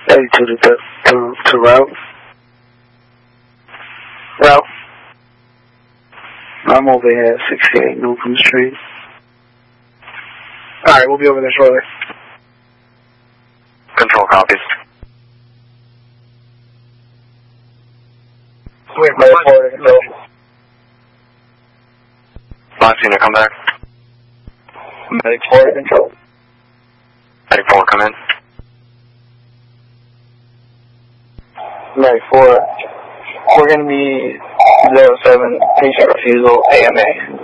82 to route. Route. I'm over here at 68 Newcomb Street. Alright, we'll be over there shortly. Control copies. Wait, my report. No. Monsignor, come back. Medic 4 control. Medic 4, come in. Medic 4. We're going to be 07, patient refusal, AMA.